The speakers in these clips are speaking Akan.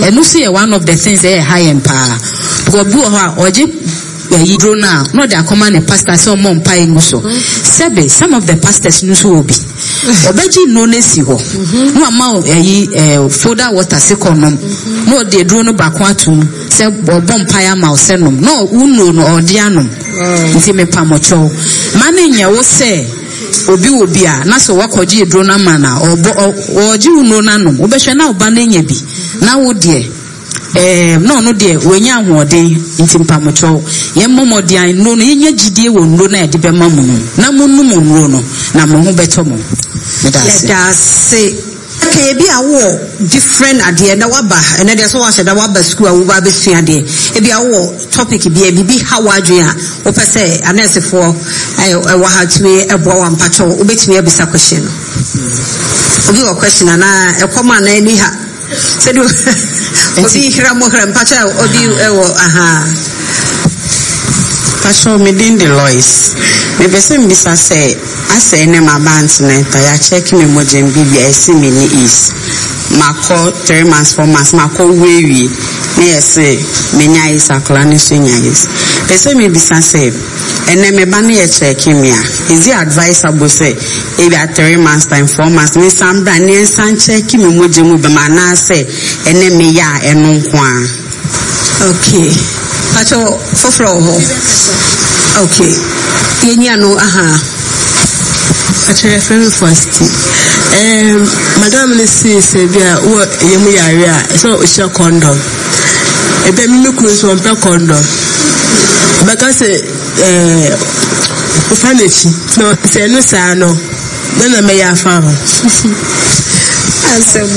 and no see one of the things high and power. Go oji drona no they command a pastor so mom pie muso. Sebe some of the pastors nusu obi. Obeji no nesi ho. No amount folder water sekonom. No de drone bakwatu se bom pie mouse senum. No uno no odianum. Nti me pamocho. Mane nya wo se obi a na so wakoji drona mana oji uno nanom. Obehwe na oba na nya bi. Na wo de no dear, when you are day, it's in Pamocho. Yammodia, no, you giddy won't run at the Bemamu. Namuno, Namu Betomo. Say, okay, be a war different at the end of Waba, and there's also the Waba school, Waba Siade. It be a war topic, be a BB Hawadia, or per se, and as for I had to be a bow and patrol, obey me a bisa question. Obi a question, and I come on anyhow. Said you Obi Hiramohram Pacha Obi Pastor Medin the Lois. Maybe some Miss I say name my bands net. I check me Mojim BBS mini is. Mako 3 months 4 months Mako weary. May I say Menya is a clanishing is. They say maybe some say and then me banny check him here. Is it advisable say if at 3 months time 4 months me some brand new san check him Mojim Bamana say and then me ya and no one. Okay. Pacho for okay. Yenya no Actually, very first. Madam, let's see, Sabia, what you are, so it's your condom. A baby milk on per condom. But I say, Fanny, no, say no, Sano. Then I may have found. I said,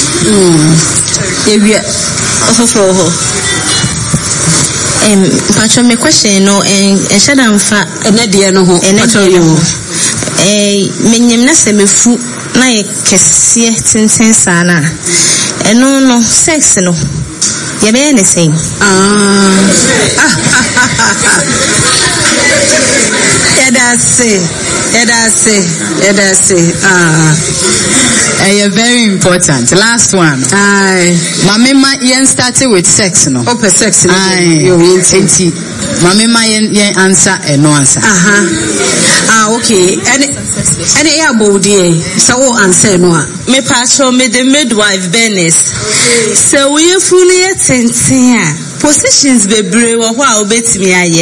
if you also Pacho, my question, no, and shut down for another no, and menyem na se mefu na ye kese tenten sana eno no sex no ye be na say very important. Last one. Mamema yen started with sex no. Open sex no. Mamema yen answer and no answer. Okay. And air body so answer no. Me pacho me the midwife Benes. So we fully attention. Positions bebre wo hwa obetimi aye.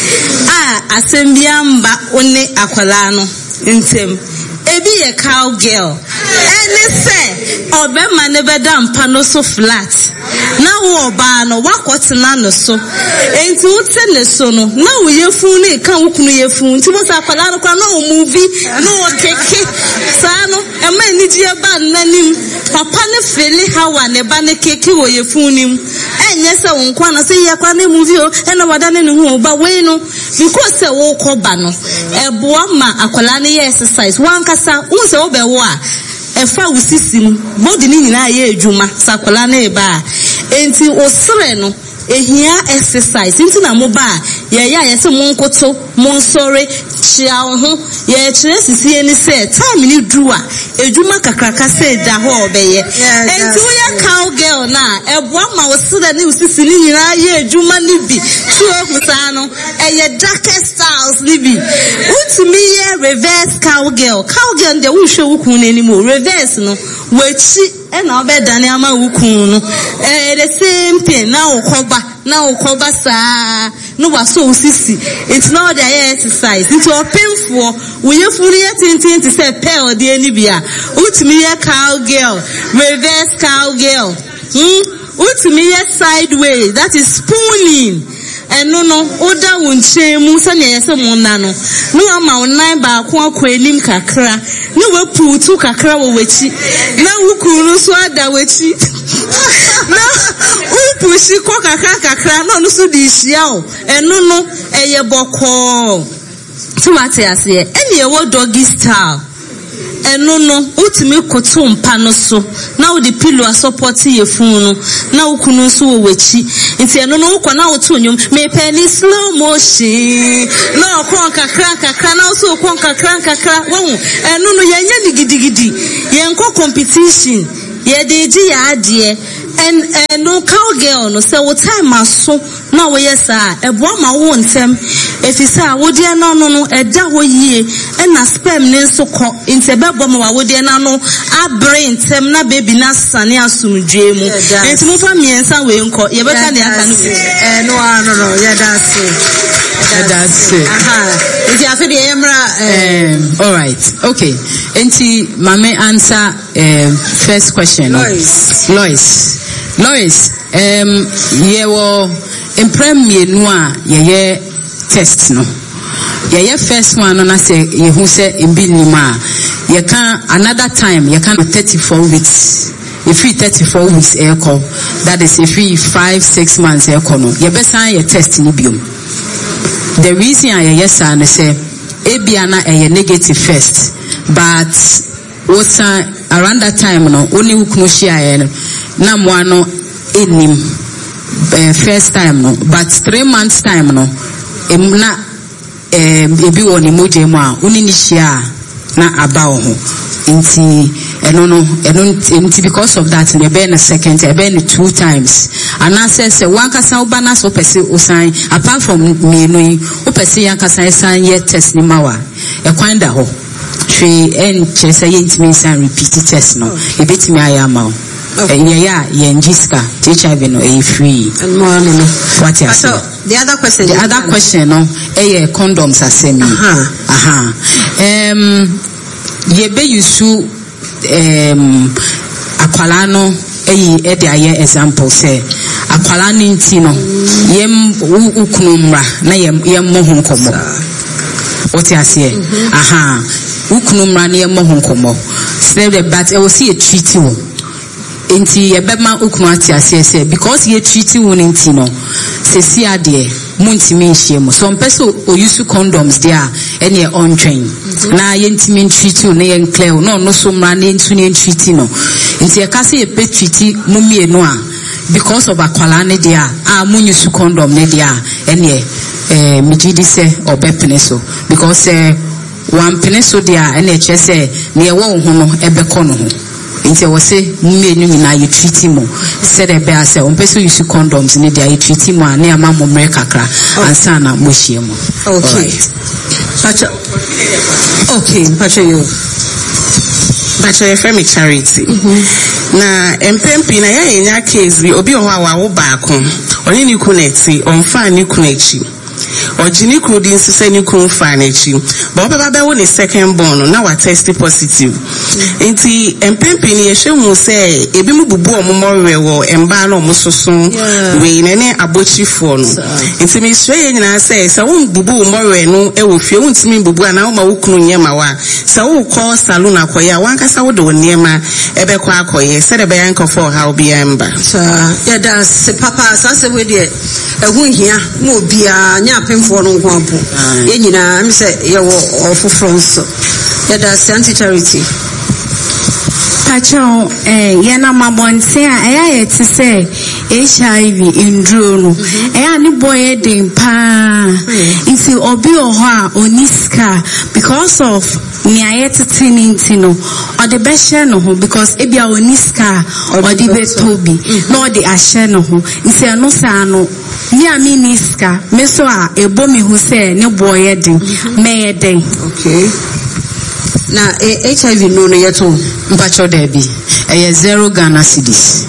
Asembiamba one akwala no ntem. Ebi ye cowgirl. Ene say obema ne beda mpa no so flat. Na wo oba no wakotena no so. Enti wote ne so no. Na wo yefun ne kan wokunu yefun. Nti mo sa akwala no kwa na o movie no o keke. Sa no ema ni die ba nanim. Papa ne feli hawa ne ba ne keke wo yefun nim. Enye se wo nkwa na se ye kwa ne movie o. Ena wada ne hu oba we no. Because se wo koba no. Eboa ma akwala ne exercise. Wankasa unse obewo a efa usisim body ni nyina ye adwuma sakola na eba enti osre no ehia exercise enti na mo ba ye ya ye se mo nkoto mo nsore chia ho ye kire sisi eni se time ni du a adwuma kakraka se da ho obeye enti wo ya cowgirl na eboa ma osre ni usisi ni nyina ye adwuma ni bi tuo kusa no eye darkest styles ni bi utumi ye reverse cowgirl de wo hwe wo kun ni mo reverse no wechi na obedane ama wo kun no the same thing na ukoba sa no waso usisi it's not the exercise into painful we you fully attention to say pale the any bia utumi ye cowgirl reverse cowgirl utumi ye sideways that is spooning and no oda wonche mu sa ne yese mu na no ama onan ba akwa enim kakra no we putu kakra wo wechi na wukuru so ada wechi na upushi ko kakra no so di hia o eno no eye boko tumate ase ene wo doggy style eno no utimi koto mpa no so na wo di pillow support ye fun no na ukunu so wo wechi nti eno no ukwa na woto nyum me penny slow motion na okon kakra na so okon kakra wo eno no yenye ni gidigidi yenko competition ye de ji ya adie and no cowgirl no say what time aso na wo yes ebo ma wo ntem efisa wo de na no eda ho yie na sperm ne nso ko inte bebo ma wo de na no abre ntem na baby na sane asumdwe mu enti mo fa miensa we nko ye beta ne aka no yeah, that's it. If you have the emra all right, okay. Enti mame answer first question. Lois, ye wo impremie no a ye test no. Ye first one na say ye hu say imbi ni ma. Ye can another time ye can 34 weeks. If we 34 weeks echo, that is if we 5-6 months echo no. Ye besan ye test ni biom. The reason I yes and say Ebiana a negative first, but what's around that time no only uknushia na mwano enim first time no, but 3 months time no emna ebi woni moje ma uninishia na about ho inti eno because of that ne be na second e be 2 times and I say one kasa ubana so pese osan apart from me no o pese yan kasa san ye test ni mawa e kwanda ho three and chese yentimi san repeat test no e betimi ayama o ye njiska HIV no e free and more no what you say the other question no e condoms asemi ye be yusu akwala no e de aye example say akwala ni nti no yem ukunu mra na yem mo honkomo what you say ukunu mra na yem mo honkomo say but e will see a treaty wo enti ye be ma ukunu ati ase because ye treaty wo nti no se si ade muntimi nhiem so mpeso o use condoms there any on train na yentimi treaty na yen clear no so mra na ntu ne treaty no nti e ka se e pe treaty mumie no a because of akwala ne there munyu su condom ne there any migidi se obepene so because one pene so there any che se ne e wo ho no ebeko no ho nti wo se mumie no nyina ye treaty mo said e be ase on person use condoms ne there ye treaty mo na ama mo mre kakra ansa na mo hie mo okay pacha you Bacha Femi Charity. Na empempi na ya enya case bi obi oho awa wo baako. Oni ni kuneti, onfa ni kunechi. Ojini krudi nsise ni kunfa nechi. Ba oba ba wo ni second born na wa test positive. Enti empempi ni yehwe hu se ebi mu bubu omomore wo emba na omososo we nene abochifo no. Enti mi hwe nyina se wo bubu omomore no e wo fie wo ntimi bubu ana wo ma wo kunu nyema wa. Se wo ko salon akoya wankasa wo de oniema ebe kwa akoye se de be yankofo ha obi emba. So yeah that's papa sase we de ehu hia mo bia nya pemfo no nko apo ye nyina am say ye wo ofofro nso yeah that's anti charity pacho ye na mabonse a ye ti say HIV indro no ani boy den pa if you obi oho a oniska because of me ayetete nintino or the beshe no ho because ebia oniska or the betobi no the ashe no ho nse no sa no me aminiska me so a ebo mi hu say ne boy den me den okay na HIV no yeto mpacho debi 0 Ghana cedis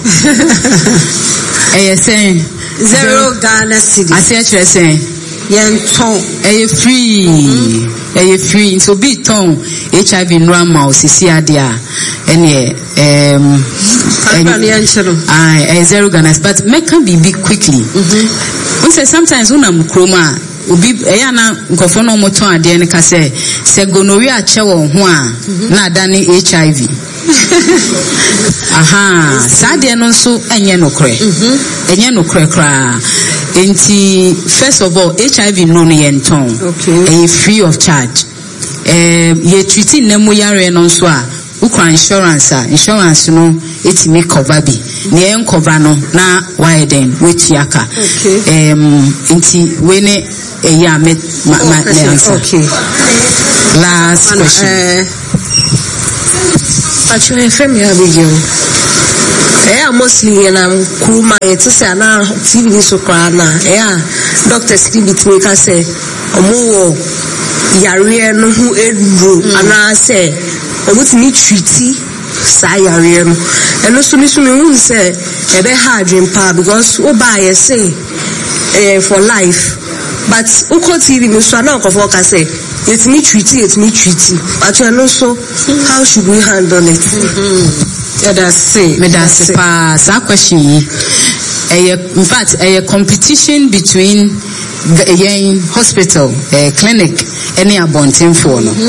say 0 Ghana cedis ase chere say yen ton free so be ton HIV normal osisi ade a ene 0 Ghana but make can be big quickly we say sometimes unam kroma obi na nkofo no moton ade ne ka se gonorrhea che wo ho a na adane HIV sade no nso enye nokre kra enti first of all HIV no yenton free of charge ye treating nemu yare no nso a ukra insurance no etimi cover bi ne en cover no na why then wait yaka enti we ne answer. Okay. Last question. Actually, Femi Abigail. Mostly, and I'm cool. My Tisana TV Soprana. Doctor Stevie Maker say, Omo Yarian who Edru, and I say, what's me treaty? Sayarian. And also, Miss Moon say, a bit hard dream pa because Obaya say, for life. But Uko TV, Mr. Knock of Walker say, it's me treaty. But you know, so how should we handle it? That's a question. In fact, a competition between a hospital, a clinic, any abontin for no.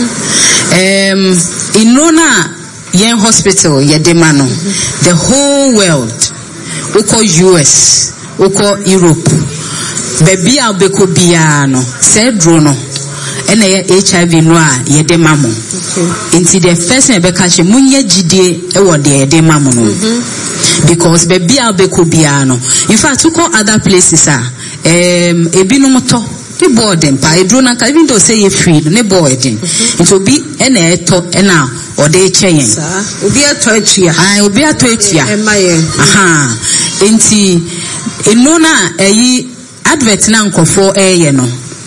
In Nona, yen hospital, Yedemano, the whole world, Uko US, Uko Europe, Baby Albeko Biano, said Drono. And HIV no yede mamo. Into the first nebekache munye jide ewo de yede mamo no. Because baby albeko biano. In fact, to call other places ebi no moto. Ne boarding pa edrona ka even though say you free ne boarding. It will be ene to ena ode cheyen. Obi ato etua. Obi ato etua. Aha. Enti enona advert na nkofo no.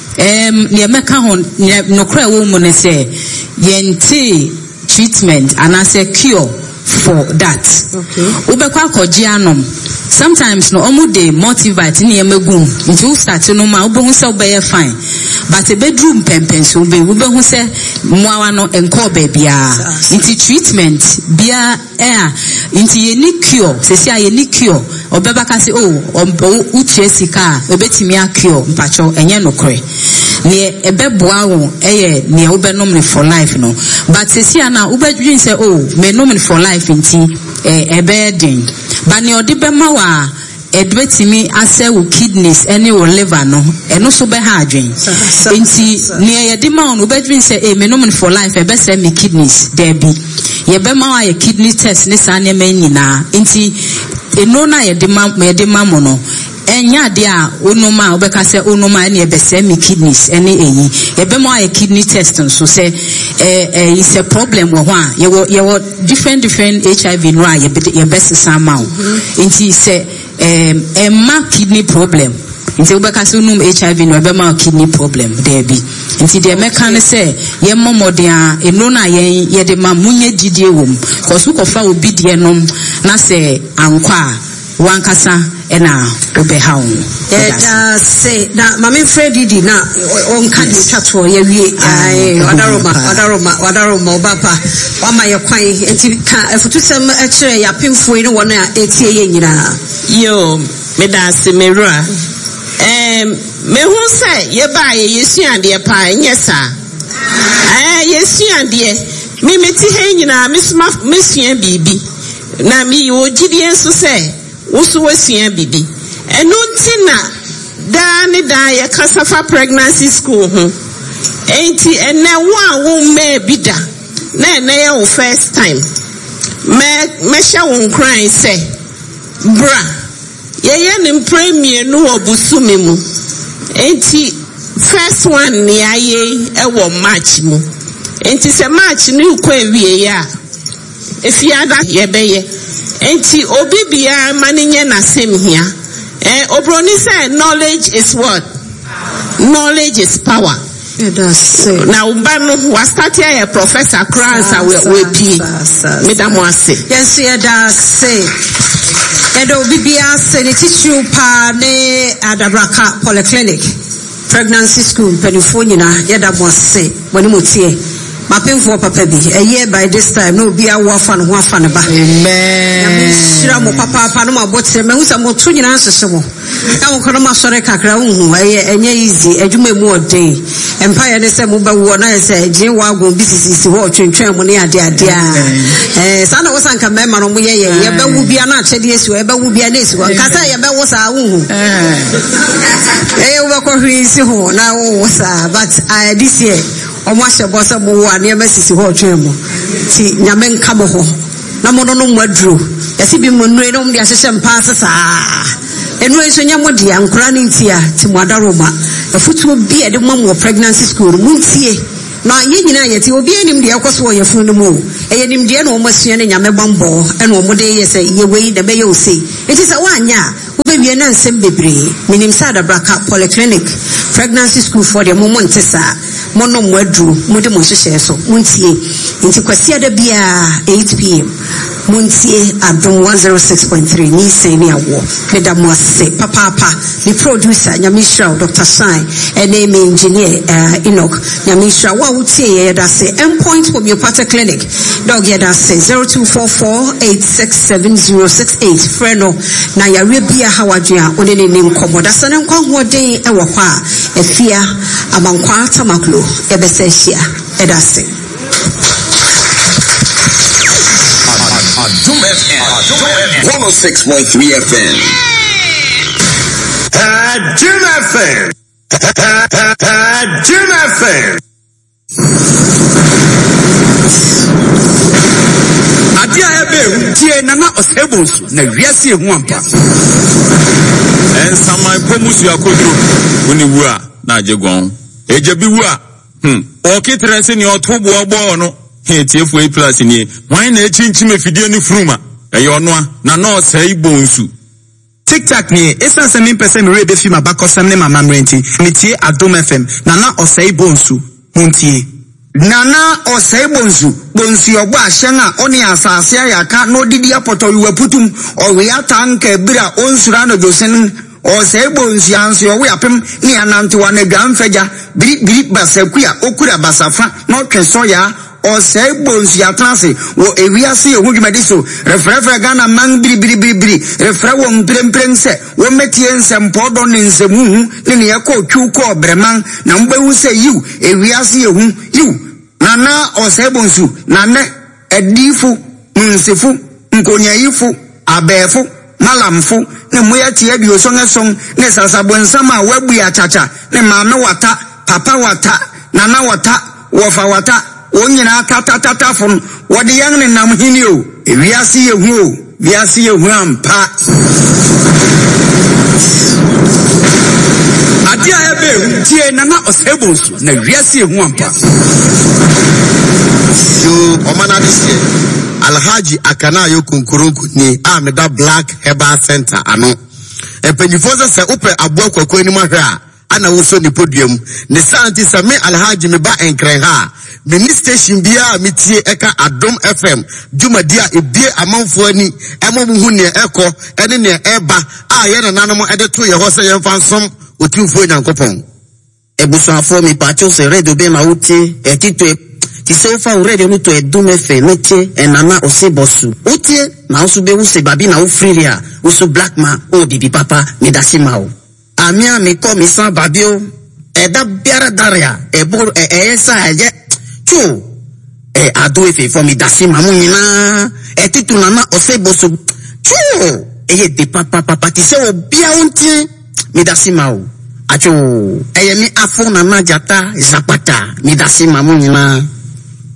Niemeka hon no cry woman say yente treatment and as a cure for that. Ubekwa kojianom. Sometimes no omu de multivite ni emegum into start no ma ubehu se obeye fine. But a bedroom pempenso ubehu se mwawa no enko bebia. Into treatment bia into yeni cure. Se yeni cure. Obebaka se uche sika obetimi a cure mpacho enye no kre. Ne ebeboa wo ne obenom for life no. But se na ubedwin se me nom for life nti ebedin. But ne odibema wa edwetimi ase wo kidneys ene wo liver no eno so be ha adwen nti ne yedima on ubedwin se me nom for life ebe se me kidneys there be yebema wa ye kidney test ne sa ne nyina nti eno na yedima mo no enya de a onoma obeka se onoma ne ebese me kidneys ene eyi yebema wa kidney test so say is a problem wo ho a ye different HIV no a yebese sama nti say ma kidney problem nti obeka se onum HIV no ebema kidney problem there be nti de meka ne say ye momode a eno na ye de ma munye gidie wom cause ukofa obi de nom na say ankwa wankasa ena obeha wo say na mama Freddy di na on kan chatwo ye wie wadaroma obapa wama ye kwan enti ka efutusem e kire ya pemfo ni won a etie ye nyina yo me da se merua me hu se ye ba ye yesuande pa nyesa yesuande me meti he nyina mesua bibi na mi ogidie so se usu wasua bibi eno ntina da ye kasafa pregnancy school ho enti ene wo me bida na ye wo first time me sha won cry say bra ye ni premier no obusumi mu enti first one ni aye e wo match mu enti se match ni ukwa ewie ya efiada ye beye enti obi bia maninye na sem hia obroni say knowledge is what? Knowledge is power. Now umbano wa start here Professor Kransa we pi madam wase. Yes da say edo bibia say ne tissue pa ne Adabraka Polyclinic pregnancy school penifo nyina yeda mo say woni motie mapemfo papa bi a year by this time no be a wafa no wafa ne ba amen shira mo papa no mabotre me hu se mo to nyina hyehyɛ mo ka mo kono ma sɔre kakra hu enye easy adwuma mu ɔden empire ne se mo ba wo na se gye wago bi sisi ho twentwen mo ne ade a sa na wo sanka mema no mo ye ba wu bia na akyɛde esi wo ba wu bia na esi wo kasa ye ba wo sa hu wo ba ko hwi si ho na wo sa but this year omo ahye bosa mo wo ane ma sisi ho twem mo ti nyame nka mo ho na mo no mwaduro yesi bi mo nue no mo dia hyehye mpa sesa enu eso nya mo dia nkora ne ntia ti mo adaroma afutu bi e de mo pregnancy school mo ntie na ye nyina yeti obi anim de akoso ye funu no mu eye nim de na o masua ne nyame bambo e na o mu de ye se ye wei de be ye o sei enti se wanya wo be wie na nsem bebre minim sa da braka polyclinic pregnancy school for the moment ntesa mono mwadru mode mo hyehyɛ so muntie enti kwasia da bia 8 pm muntie Adom 106.3 ni sei ne awo meda mo ase papa the producer Nyamishra Dr. Shine ene me engineer Enoch Nyamishra wa wutie ye da se endpoint homeopathic clinic dog ye da se 0244867068 freno na yare bia hawadua one ne nim komoda sane nkwa hoden e wo kwa efia amankwa tamaklo ebese hia edase Adom FM 106.3 FM Adom FM Adom FM Adia ebe tie nana osebonsu na wiase ehu ampa ensamai pomusu akodro oni wu a na ajegon ejebi wu a okitre se ni otobo ogbo no hetiefu e plus ni wan na echinchim efidie ni fruma eyonoa na no sei bonsu TikTok ni esanse mi pese mi rebe fi mabakosam ne mama mrenti metie Adom FM nana osei bonsu muntie nana osei bonsu ogbo ahyena oni asase ayaka no didi apoto yuwaputum owe atanka bira onsura no josen osei bonsu anso owe apem ni anantewa na dwamfagya biri basakua okura basafa no tweso ya osei bonsu atanse wo ewiase ehudwumadi so refrefe Ghana man biri refre wo mpremprem se wo metie nsempodo ne nsemu ne yakọ twuko breman na mbewu se yiw ewiase ehu yiw nana osei bonsu nane edifu nsefu nkonyayifu abefu malamfu ne moya tie bi osongeson ne sasabonsama wabu ya chacha ne maame wata papa wata nana wata wofa wata onyina tata fon wode yang ne nam hini o ewiase yehu ampa adia ebe tie nana osebonsu na wiase yehu ampa yo omana dise Alhaji Akanayo Kunkuruku ni ameda Black Herbal Center ano epanyifo se upe abo kwakwa ni mahwe a ana woso ni podium ne santi same Alhaji meba enkren ha mini station bia metie eka Adom FM jumadia ebie amanfo ani emomuhu ne eko ene ne eba a ye nananom ede to ye ho se ye mfansom otumfo nyankopon ebusuafo mi pacho se radio be ma uti etitwe kisefa urede no to Adom FM metie enana osebosu utie na usube use babi na ufriria usu black man o bibi papa medasimao amia me ko mi san babio eda biara daria ebo esa aje chu Adom FM for me dasima mu nyina etitu nana osebosu chu eye de papa ti se obia unti medasimao acho eye mi afo nana jata zapata medasima mu nyina